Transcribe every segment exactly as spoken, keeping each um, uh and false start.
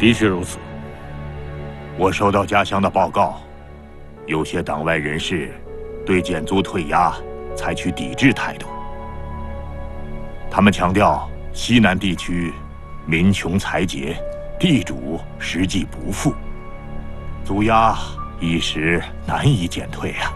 的确如此。 我收到家乡的报告，有些党外人士对减租退押采取抵制态度。他们强调西南地区民穷财竭，地主实际不富，租押一时难以减退啊。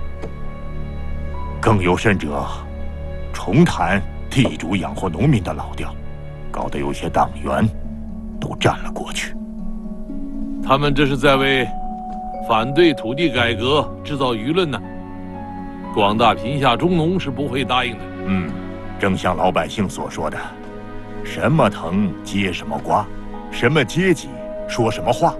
更有甚者，重弹地主养活农民的老调，搞得有些党员都站了过去。 他们这是在为反对土地改革制造舆论呢。广大贫下中农是不会答应的。 嗯，正像老百姓所说的，什么藤结什么瓜，什么阶级说什么话。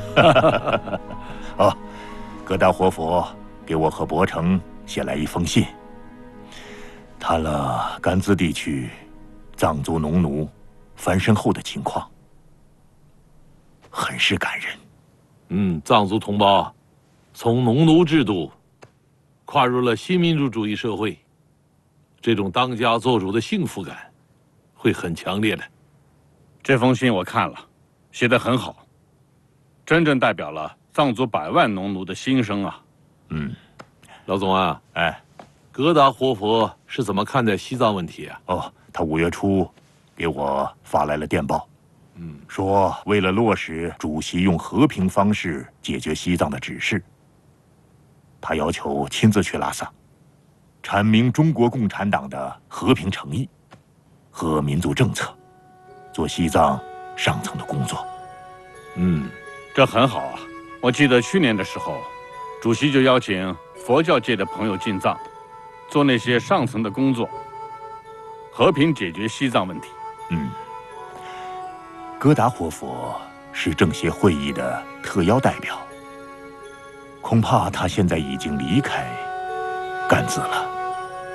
哦，葛大活佛给我和伯承写来一封信，谈了甘孜地区藏族农奴翻身后的情况，很是感人。 嗯，藏族同胞从农奴制度跨入了新民主主义社会，这种当家作主的幸福感会很强烈的。 这封信我看了，写得很好，真正代表了藏族百万农奴的心声啊。 嗯， 老总啊， 哎， 格达活佛是怎么看待西藏问题啊？ 哦，他五月初给我发来了电报。 嗯， 说为了落实主席用和平方式解决西藏的指示，他要求亲自去拉萨，阐明中国共产党的和平诚意和民族政策，做西藏上层的工作。 嗯， 这很好啊。我记得去年的时候，主席就邀请佛教界的朋友进藏，做那些上层的工作，和平解决西藏问题。 嗯。格达活佛是政协会议的特邀代表，恐怕他现在已经离开甘孜了。